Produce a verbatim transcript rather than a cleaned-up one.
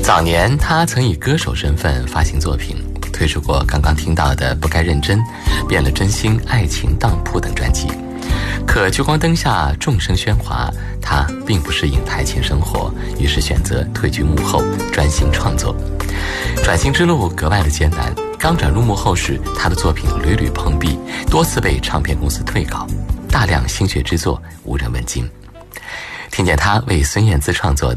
早年他曾以歌手身份发行作品，推出过刚刚听到的《不该认真》、《变了真心》、《爱情当铺》等专辑。可聚光灯下众生喧哗，他并不适应台前生活，于是选择退居幕后，专心创作。转型之路格外的艰难，刚转入幕后时，他的作品屡屡碰壁，多次被唱片公司退稿，大量心血之作无人问津。听见他为孙燕姿创作的